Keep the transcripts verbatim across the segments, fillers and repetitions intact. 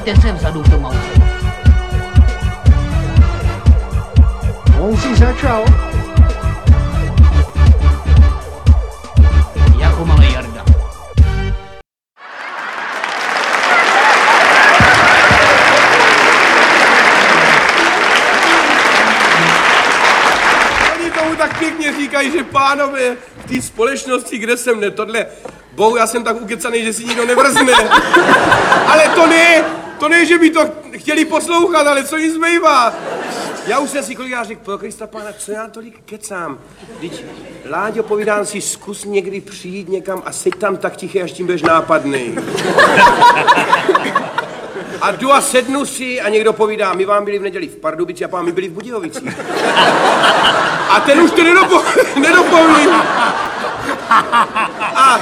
Pojďte se vzadu v tom autě. On si začal. Jako malý Jarda. Oni tomu tak pěkně říkají, že pánové v té společnosti, kde jsem ne, tohle, bohu, já jsem tak ukecaný, že si nikdo nevrzne. Ale to ne, to ne, že by to chtěli poslouchat, ale co jim zbývá. Já už jsem si kolikrát řekl, pro Krista pána, co já tolik kecám? Vždyť, Láďo, povídám si, zkus někdy přijít někam a seď tam tak tiché, až tím budeš nápadnej. A jdu a sednu si a někdo povídá, my vám byli v neděli v Pardubici a pán, my byli v Budějovicích. A ten už to nedopo, nedopoví. A...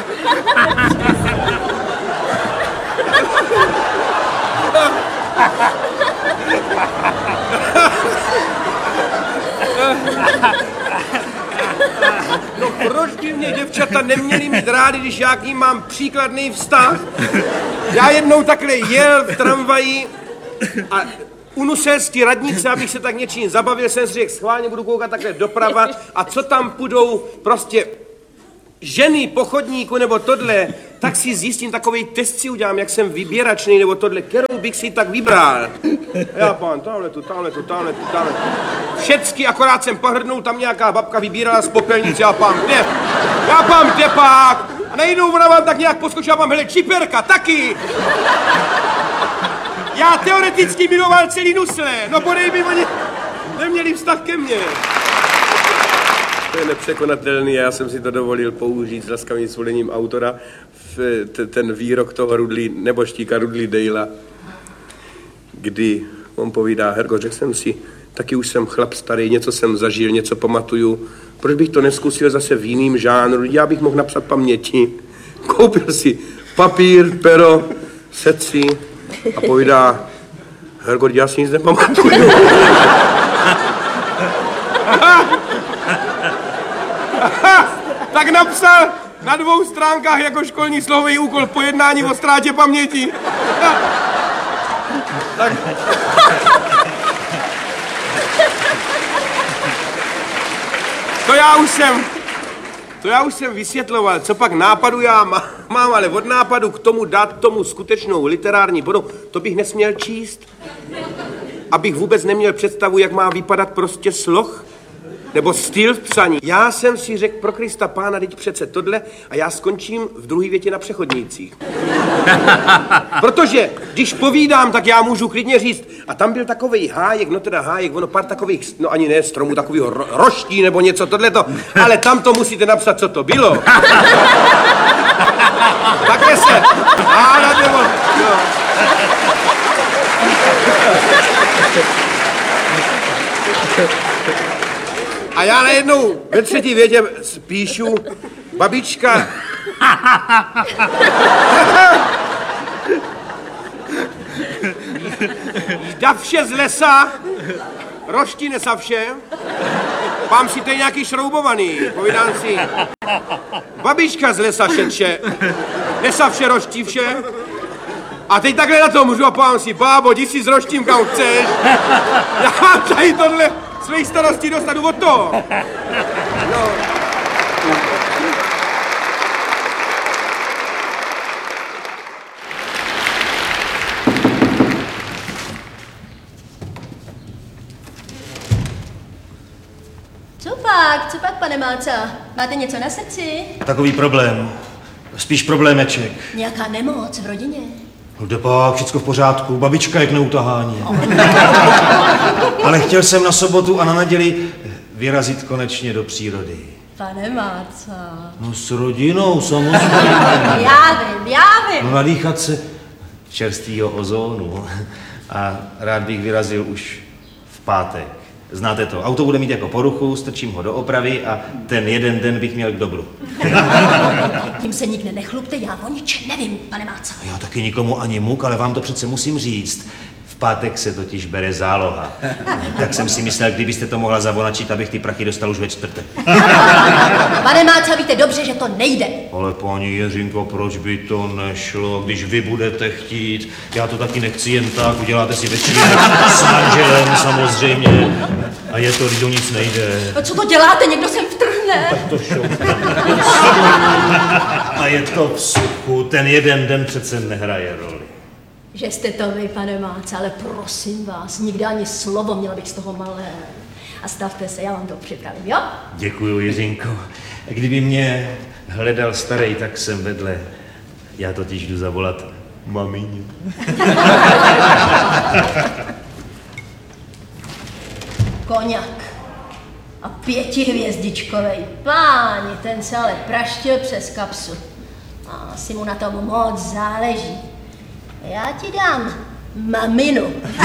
No proč by mě děvčata neměly mít rádi, když já k ním mám příkladný vztah? Já jednou takhle jel v tramvaji a unusel z té radnice, abych se tak něčím zabavil, jsem si řekl, schválně budu koukat takhle doprava a co tam půjdou prostě ženy po chodníku nebo tohle, tak si zjistím, takovej test si udělám, jak jsem vyběračný nebo tohle, kterou bych si tak vybral. Já pán, tamhle tu, tamhle tu, tamhle tu, tamhle tu. Všecky, akorát jsem pohrdnul, tam nějaká babka vybírala z popelnice, já pán, kde? Já pán, kde pak? A najednou ona vám tak nějak poskočila, pán, hele, čiperka, taky! Já teoreticky miloval celý nusle, no bodej by oni neměli vztah ke mně. To je nepřekonatelný, já jsem si to dovolil použít s laskavým svolením autora, v ten výrok toho Rudley, neboštíka Rudley Dalea, kdy on povídá, Hergo, řekl jsem si, taky už jsem chlap starý, něco jsem zažil, něco pamatuju, proč bych to neskusil zase v jiným žánru, já bych mohl napsat paměti. Koupil si papír, pero, sedl si a povídá, Hergo, já si nic nepamatuju. Tak napsal na dvou stránkách jako školní slovový úkol pojednání o ztrátě paměti. Tak. To já už jsem, to já už jsem vysvětloval, co pak nápadu já mám, ale od nápadu k tomu dát tomu skutečnou literární bodu, to bych nesměl číst. Abych vůbec neměl představu, jak má vypadat prostě sloh. Nebo styl v psaní. Já jsem si řekl, pro Krista pána, teď přece tohle a já skončím v druhé větě na přechodnících. Protože když povídám, tak já můžu klidně říct, a tam byl takovej hájek, no teda hájek, ono pár takových, no ani ne stromů, takovýho ro- roští nebo něco tohleto, ale tam to musíte napsat, co to bylo. Takhle se, hádat nebo, no. A já najednou ve třetí větě píšu, babička... Davše z lesa, roští nesavše, mám si tady nějaký šroubovaný, povídám si. Babička z lesa šetře, nesavše, roští vše. A teď takhle na to můžu a povám si, bábo, jdi si s roštím kam chceš. Já mám tady tohle svých starostí dostanu od toho. No. Co pak, co pak, pane Malca? Máte něco na srdci? Takový problém. Spíš problémeček. Nějaká nemoc v rodině? No jde pak, všecko v pořádku, babička je k neutahání. Ale chtěl jsem na sobotu a na neděli vyrazit konečně do přírody. Pane Malca. No s rodinou, samozřejmě. Já vím, já vím. No nadýchat se čerstvýho ozónu. A rád bych vyrazil už v pátek. Znáte to, auto bude mít jako poruchu, strčím ho do opravy a ten jeden den bych měl k dobru. Tím se nikde nechlupte, já o ničem nevím, pane Máca. Já taky nikomu ani muk, ale vám to přece musím říct. V V pátek se totiž bere záloha. Tak jsem si myslel, kdybyste to mohla zavonačit, abych ty prachy dostal už ve čtvrtek. Pane Máca, víte dobře, že to nejde. Ale paní Jiřinko, proč by to nešlo, když vy budete chtít? Já to taky nechci jen tak, uděláte si večírek s manželem samozřejmě. A je to, když o nic nejde. Co to děláte? Někdo sem vtrhne. Tak to šou. A je to v suchu, ten jeden den přece nehraje roli. Že jste to vy, pane Máca, ale prosím vás, nikdy ani slovo, měla bych z toho malé. A stavte se, já vám to připravím, jo? Děkuju, Jiřinko. Kdyby mě hledal starý, tak jsem vedle. Já totiž jdu zavolat mamině. Koňak. A pětihvězdičkovej. Páni, ten se ale praštil přes kapsu. A asi mu na tom moc záleží. Já ti dám maminu.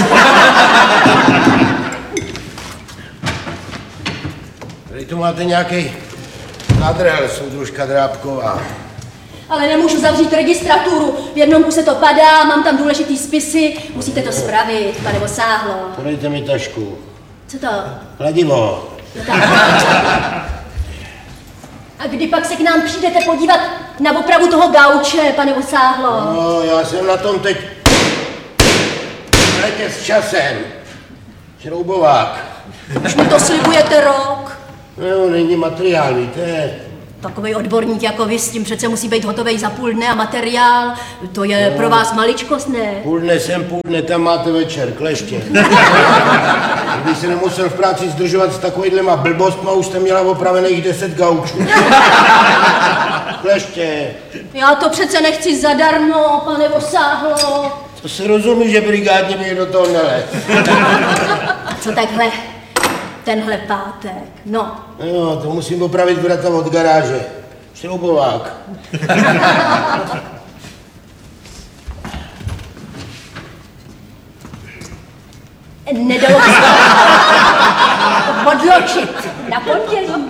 Tady tu máte nějaký kadrel, soudružka Drábková. Ale nemůžu zavřít registraturu. V jednom kuse to padá, mám tam důležitý spisy. Musíte to spravit, pane Vosáhlo. Podejte mi tašku. Co to? Kladivo. No tak. A kdy pak se k nám přijdete podívat na opravu toho gauče, pane Vosáhlo? No, já jsem na tom teď. Hrajte s časem. Šroubovák. Už mi to slibujete rok. No, není materiál, víte. Takovej odborník jako vy, s tím přece musí být hotovej za půl dne a materiál, to je no. Pro vás maličkost, ne? Půl dne sem, půl dne tam máte večer, kleště. Kdyby se nemusel v práci zdržovat s takovýhlema blbostma, už jste měla opravených deset gaučů. Kleště. Já to přece nechci zadarmo, pane Vosáhlo. To se rozumí, že brigádně mi do toho nelez. A co takhle? Tenhle pátek, no. Jo, to musím opravit vrata od garáže. Šroubovák. Nedalo se odločit na pondělí.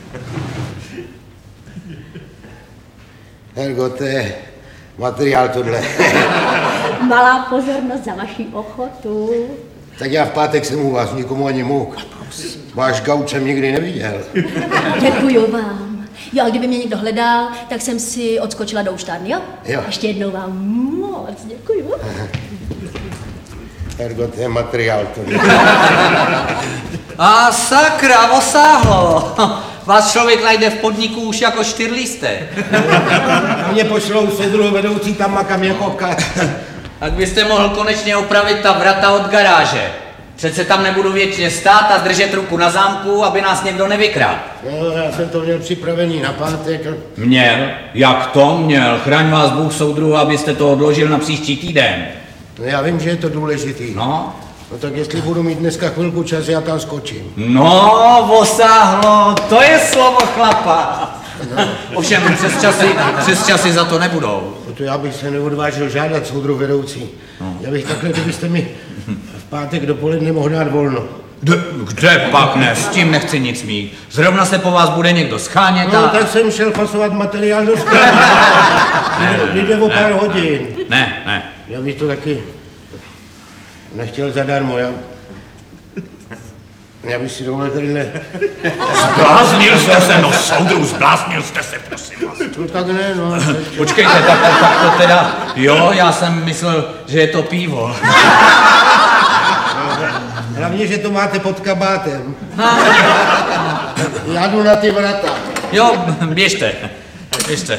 Hergo, to je materiál tohle. Malá pozornost za vaši ochotu. Tak já v pátek jsem u vás nikomu ani mohl. Váš gauč jsem nikdy neviděl. Děkuju vám. Jo, a kdyby mě někdo hledal, tak jsem si odskočila do úštárny, jo? Jo. Ještě jednou vám moc děkuju. Hergo, to je materiál tohle. A sakra, Vosáhlo. Vás člověk najde v podniku už jako čtyřlístek. A mě pošlou soudruhu vedoucí tam makam jako kat. Tak byste mohl konečně opravit ta vrata od garáže. Přece tam nebudu věčně stát a držet ruku na zámku, aby nás někdo nevykradl. No, já jsem to měl připravený na pátek. Měl? Jak to měl? Chraň vás Bůh, soudruhu, abyste to odložil na příští týden. No, já vím, že je to důležitý. No? No tak jestli budu mít dneska chvilku čas, já tam skočím. No, Vosáhlo, to je slovo chlapa. No. Ovšem přes časy, přes časy za to nebudou. No to já bych se neodvážil žádat soudruh vedoucí. No. Já bych takhle, kdybyste mi v pátek dopoledne mohl dát volno. Kde, kde pak ne? S tím nechci nic mít. Zrovna se po vás bude někdo schánět a... No tak jsem šel fasovat materiál do skladu. Jde o pár hodin. Ne, ne. Já bych to taky nechtěl zadarmo, já... Já bych si dovolil tadyhle... Zbláznil jste se, no soudruh, zbláznil jste se, prosím vás. No tak ne, no. Počkejte, tak, tak, tak to teda, jo, já jsem myslel, že je to pivo. Hlavně, že to máte pod kabátem. Já jdu na ty vrata. Jo, běžte, běžte.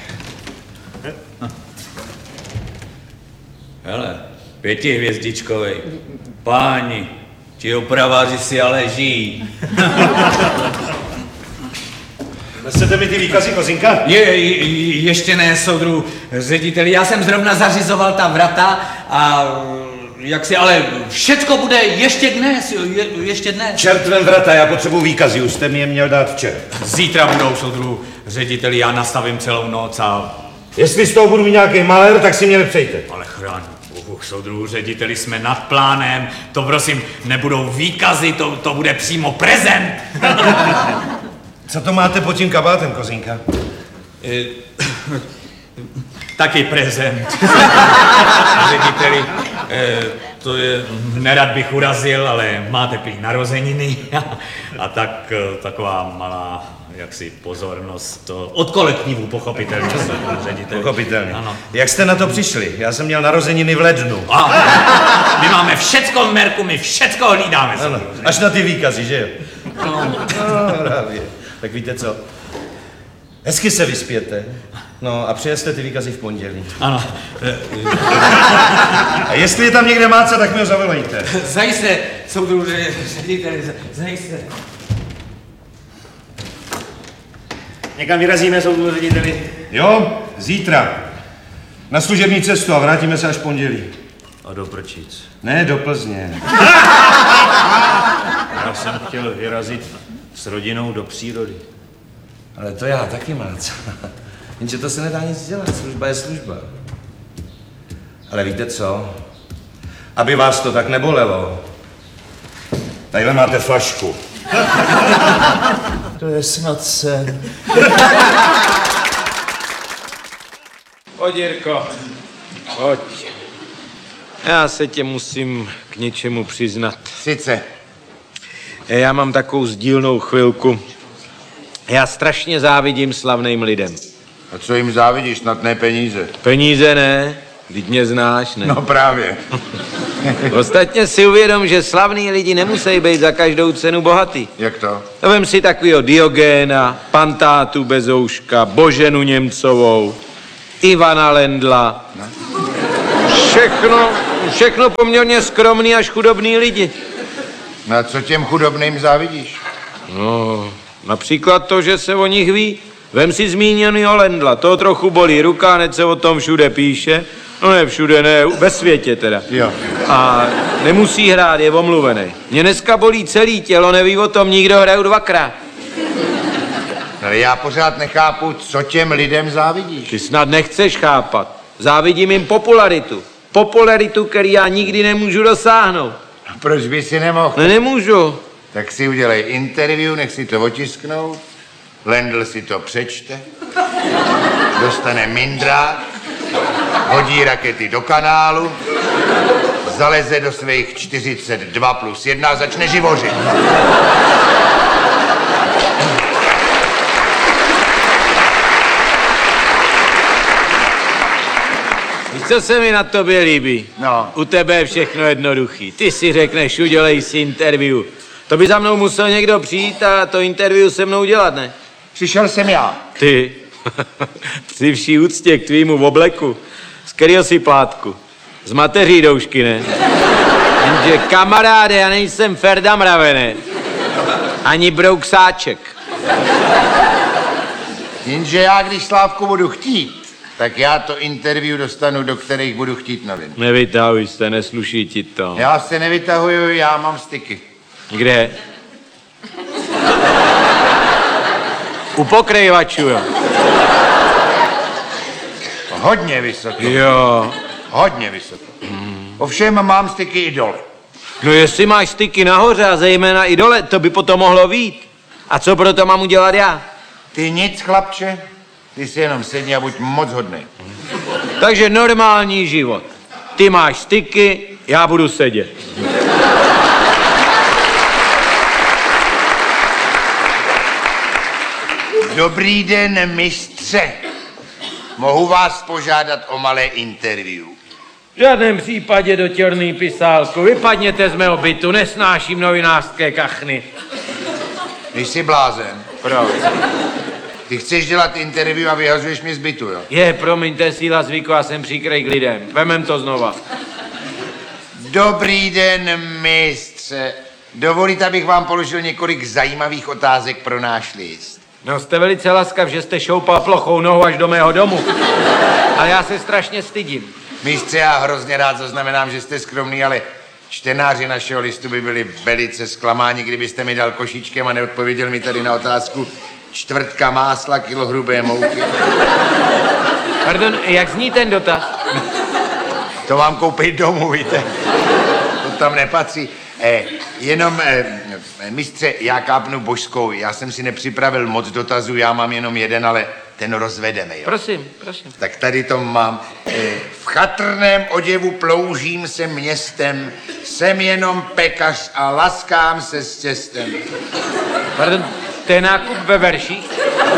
Hele, pětihvězdičkovej, páni, ti opraváři si ale žijí. Chcete mi ty výkazy, Kozinka? Je, je, ještě ne, soudruh řediteli, já jsem zrovna zařizoval ta vrata a jak si, ale všecko bude ještě dnes, je, ještě dnes. Čertvem vrata, já potřebuji výkazy, už jste mi je měl dát včera. Zítra budou, soudruh řediteli, já nastavím celou noc a... Jestli z toho budu mít nějaký malér, tak si mě nepřejte. Ale chráň Bůh, soudruhu řediteli, jsme nad plánem, to prosím, nebudou výkazy, to, to bude přímo prezent. Co to máte pod tím kabátem, Kozinka? Taky prezent. Řediteli, E, to je, nerad bych urazil, ale máte prý narozeniny a tak e, taková malá jaksi pozornost to, od kolektivu, pochopitelně. Ředitel. Pochopitelně. Ano. Jak jste na to přišli? Já jsem měl narozeniny v lednu. A, my máme všecko v merku, my všecko hlídáme. Ano, až na ty výkazy, že jo? No. No, právě. Tak víte co? Hezky se vyspěte. No a přijezte ty výkazy v pondělí. Ano. A jestli je tam někde máca, tak mi ho zavolejte. Zajisté, soudruhu řediteli, zajisté. Někam vyrazíme, soudruhu řediteli? Jo, zítra. Na služební cestu a vrátíme se až v pondělí. A do Prčic. Ne, do Plzně. Já jsem chtěl vyrazit s rodinou do přírody. Ale to já taky, máca. Jenže to se nedá nic dělat, služba je služba. Ale víte co? Aby vás to tak nebolelo. Tadyhle máte flašku. To je snad sen. Pojď, Jirko, pojď. Já se tě musím k něčemu přiznat. Sice. Já mám takovou sdílnou chvilku. Já strašně závidím slavným lidem. A co jim závidíš, snad ne peníze? Peníze ne, vždyť mě znáš, ne? No právě. Ostatně si uvědom, že slavní lidi nemusí být za každou cenu bohatý. Jak to? To vem si takovýho Diogéna, Pantátu Bezouška, Boženu Němcovou, Ivana Lendla. Ne? Všechno, všechno poměrně skromný až chudobný lidi. No a co těm chudobným závidíš? No, například to, že se o nich ví. Vem si zmíněnýho Lendla, to trochu bolí ruka, hned se o tom všude píše. No ne všude, ne, ve světě teda. Jo. A nemusí hrát, je omluvený. Mě dneska bolí celý tělo, neví o tom nikdo, hraju dvakrát. Ale já pořád nechápu, co těm lidem závidíš. Ty snad nechceš chápat. Závidím jim popularitu. Popularitu, který já nikdy nemůžu dosáhnout. A proč by si nemohl? No nemůžu. Tak si udělej interview, nech si to otisknout. Lendl si to přečte. Dostane mindrák. Hodí rakety do kanálu. Zaleze do svých čtyřicet dva plus jedna a začne živořit. Víš, co se mi na tobě líbí? No. U tebe je všechno jednoduchý. Ty si řekneš, udělej si interview. To by za mnou musel někdo přijít a to interview se mnou dělat, ne? Přišel jsem já. Ty, při vší úctě k tvýmu obleku, z kterého si plátku? Z mateří doušky, ne? Jenže kamaráde, já nejsem Ferda Mravené. Ani brouksáček. Jenže já, když Slávku budu chtít, tak já to interview dostanu, do kterých budu chtít novin. Nevytahuj se, nesluší ti to. Já se nevytahuju, já mám styky. Kde? U pokrývačů, jo. Hodně vysoko. Jo. Hodně vysoko. Ovšem mám styky i dole. No jestli máš styky nahoře a zejména i dole, to by potom mohlo vít. A co pro to mám udělat já? Ty nic, chlapče, ty si jenom sedni a buď moc hodnej. Takže normální život. Ty máš styky, já budu sedět. Dobrý den, mistře. Mohu vás požádat o malé interview. V žádném případě do těrný pisálku. Vypadněte z mého bytu, nesnáším novinářské kachny. Nejsi blázen. Proč? Ty chceš dělat interview a vyhazuješ mě z bytu, jo? Je, promiňte, síla zvyku, já jsem příkrej k lidem. Vemem to znova. Dobrý den, mistře. Dovolíte, abych vám položil několik zajímavých otázek pro náš list. No, jste velice laskav, že jste šoupal plochou nohu až do mého domu. Ale já se strašně stydím. Mistře, já hrozně rád zaznamenám, že jste skromný, ale čtenáři našeho listu by byli velice zklamáni, kdybyste mi dal košíčkem a neodpověděl mi tady na otázku čtvrtka másla, kilo hrubé mouky. Pardon, jak zní ten dotaz? To mám koupit domů, víte? To tam nepatří. Eh, jenom, eh, mistře, já kápnu božskou. Já jsem si nepřipravil moc dotazů, já mám jenom jeden, ale ten rozvedeme, jo? Prosím, prosím. Tak tady to mám. Eh, V chatrném oděvu ploužím se městem, jsem jenom pekař a laskám se s těstem. Pardon, to je nákup ve verších?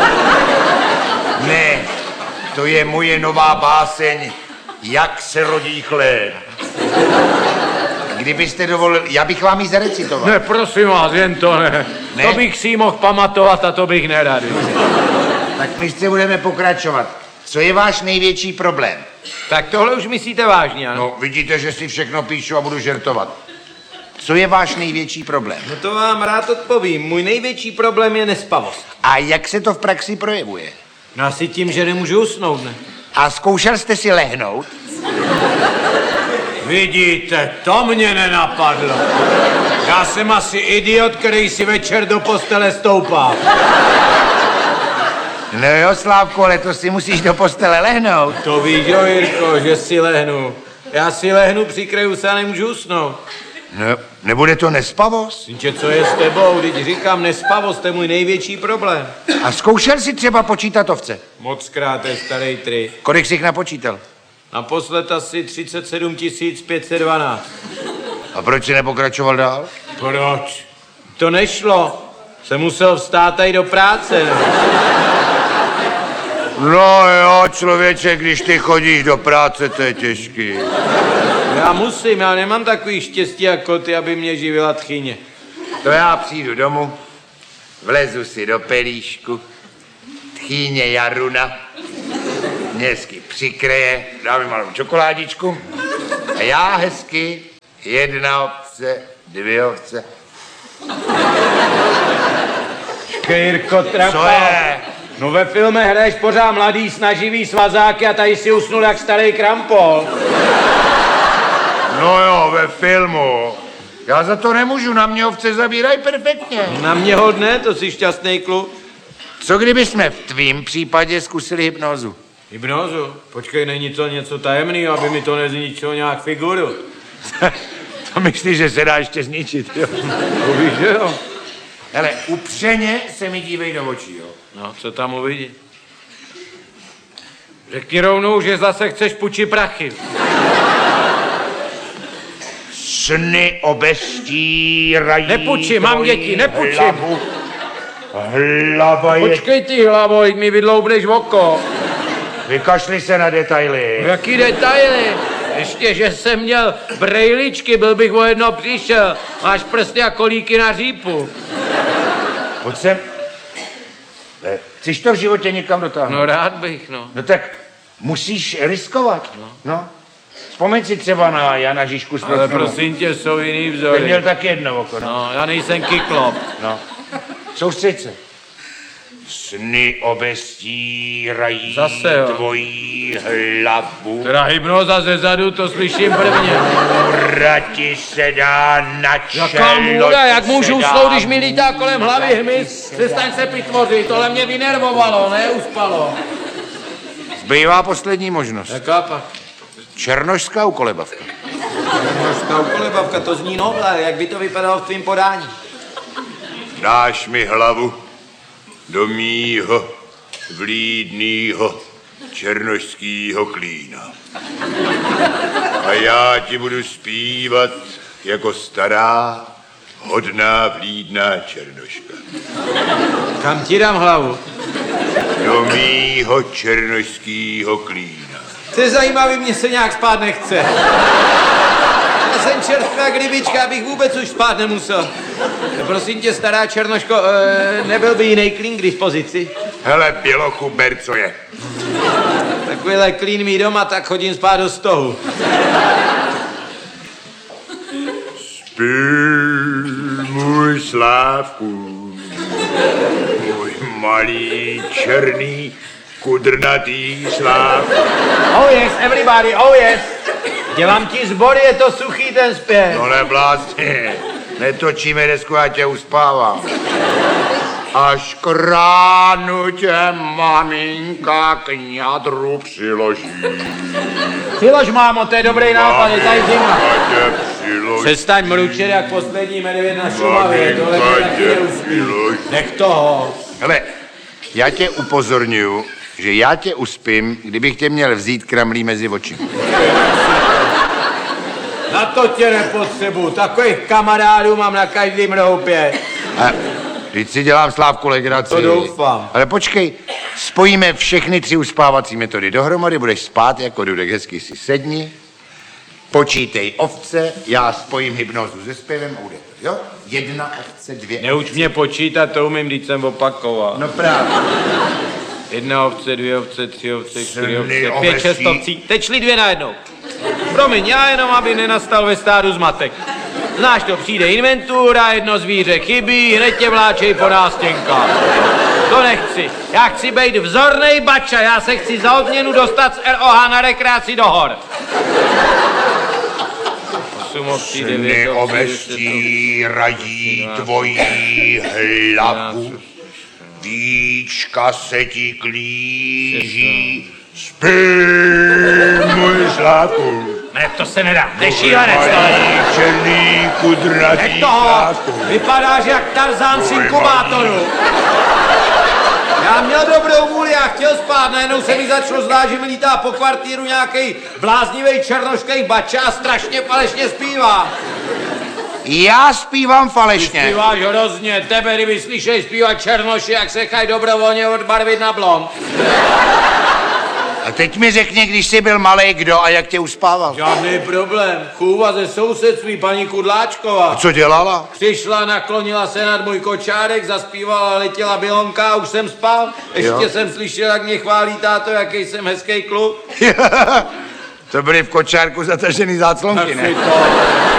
Ne, to je moje nová báseň, jak se rodí chléb. Kdybyste dovolil, já bych vám ji zarecitoval. Ne, prosím vás, jen to ne. Ne? To bych si mohl pamatovat a to bych nerad. Tak my se budeme pokračovat. Co je váš největší problém? Tak tohle už myslíte vážně, ano? No, vidíte, že si všechno píšu a budu žertovat. Co je váš největší problém? No to vám rád odpovím. Můj největší problém je nespavost. A jak se to v praxi projevuje? No asi tím, že nemůžu usnout, ne? A zkoušel jste si lehnout? Vidíte, to mě nenapadlo. Já jsem asi idiot, který si večer do postele stoupá. No jo, Slávku, ale to si musíš do postele lehnout. To víš, jo, Jirko, že si lehnu. Já si lehnu, přikryju se a nemůžu usnout. No, nebude to nespavost? Jenže co je s tebou, teď říkám, nespavost, to je můj největší problém. A zkoušel si třeba počítat ovce? Moc krát je starý tri. Kolik jsi jich napočítal? Naposled asi třicet sedm tisíc pět set dvanáct. A proč jsi nepokračoval dál? Proč? To nešlo. Jsem musel vstát a jít do práce. Ne? No jo, člověče, když ty chodíš do práce, to je těžký. Já musím, já nemám takový štěstí jako ty, aby mě živila tchyně. To já přijdu domů, vlezu si do pelíšku, tchýně Jaruna, mě hezky přikryje, dá mi malou čokoládičku a já hezky jedna ovce, dvě ovce. Kejrko, trapa. Co je? No ve filme hraješ pořád mladý, snaživý svazáky a tady si usnul jak starý krampol. No jo, ve filmu. Já za to nemůžu, na mě ovce zabírají perfektně. Na mě hodné, to jsi šťastný kluk. Co kdyby jsme v tvým případě zkusili hypnózu? Hypnozu? Počkej, není to něco tajemného, aby mi to nezničilo nějak figuru. To myslíš, že se dá ještě zničit, jo? To víš, že jo? Hele, upřeně se mi dívej do očí, jo? No, co tam uvidí? Řekni rovnou, že zase chceš půjčit prachy. Sny obestírají. Nepůjčím, mám tvoji děti, nepůjčím. Hlavu. Hlava je... Počkej ty hlavo, ať mi vydloubneš oko. Vykašli se na detaily. Jaký detaily? Ještě, že jsem měl brejličky, byl bych o jedno přišel. Máš prsty a kolíky na řípu. Pojď sem. Eh, Chceš to v životě někam dotáhnout? No rád bych, no. No tak musíš riskovat. No. no. Vzpomeň si třeba na Jana Žižku z Ale Trocnovu. prosím tě, jsou jiný Ten vzory. měl tak jedno oko, no. No, já nejsem kyklop. no. Soustřeď se. Sny obestírají Zase, jo. tvojí hlavu. Teda hypnoza ze zadu, to slyším prvně. Můra ti se dá na čelo. Jaká můra, jak ti můžu se dá usnout, když mi lítá kolem hlavy hmyz? Přestaň se pitvořit, tohle mě vynervovalo, ne uspalo. Zbývá poslední možnost. Jaká pak? Černošská ukolebavka. Černošská ukolebavka, to zní novle, jak by to vypadalo v tvým podání? Dáš mi hlavu do mýho vlídnýho černošskýho klína. A já ti budu zpívat jako stará, hodná, vlídná černoška. Kam ti dám hlavu? Do mýho černošskýho klína. To je zajímavý, mně se nějak spát nechce. Já jsem čerstvá kdybička, abych vůbec už spát nemusel. Prosím tě, stará černoško, e, nebyl by jiný klín k dispozici? Hele, bělochu, ber, co je. Takovýhle klín mý doma, tak chodím spát do stohu. Spí, můj Slávku, můj malý černý kudrnatý Slávku. Oh yes, everybody, oh yes. Dělám ti zbory, je to suchý ten zpěv. No neblázni, netočíme desku, já tě uspávám. Až k ránu tě maminka k ňadru přiloží. Přilož, mámo, to je dobrý nápad, je tady zima. Maminka tě přiloží. Přestaň mručet jak poslední medvěd na Šumavě, tohle tě Maminka taky tě neuspí. přiloží. Nech toho. Hele, já tě upozorňuju, že já tě uspím, kdybych tě měl vzít kramlí mezi oči. Na to tě nepotřebuju, takových kamarádů mám na každým roupě. A teď si dělám Slávku legraci. To doufám. Ale počkej, spojíme všechny tři uspávací metody dohromady, budeš spát jako Dudek, hezky si sedni, počítej ovce, já spojím hypnózu se zpěvem a bude to, jo? Jedna ovce, dvě Neuč ovce. mě počítat, to umím, když jsem opakoval. No právě. Jedna ovce, dvě ovce, tři ovce, čtyři Silný ovce, pět, ovečí. šest ovcí. Teď šli dvě najednou. Promiň, já jenom, aby nenastal ve stádu zmatek. Znáš to, přijde inventura, jedno zvíře chybí, hned tě vláčej po nástěnkách. To nechci. Já chci být vzornej bača, já se chci za odměnu dostat z R O H na rekreaci do hor. Osm ovcí, devět Sny ovcí, ovečí radí tvojí hlavu, víčka se ti klíží, spí, můj Slávku. Ne, to se nedá, nešílenec tohle. Černý kudratý Nech toho, Slávku. vypadáš jak Tarzán z inkubátoru. Já měl dobrou vůli, já chtěl spát, najednou se mi začalo zdát, že mi lítá po kvartíru nějaký bláznivý černošský bača a strašně falešně zpívá. Já zpívám falešně. Zpíváš hrozně, tebe kdyby slyšeli zpívat černoši, jak se chají dobrovolně odbarvit na blond. A teď mi řekni, když jsi byl malej, kdo a jak tě uspával. Žádný problém, chůva ze sousedství, paní Kudláčková. Co dělala? Přišla, naklonila se nad můj kočárek, zaspívala, letěla bylonka a už jsem spal. Ještě Jo. jsem slyšel, jak mě chválí táto, jaký jsem hezký kluk. To byly v kočárku zatažený záclonky, ne? Tak si to.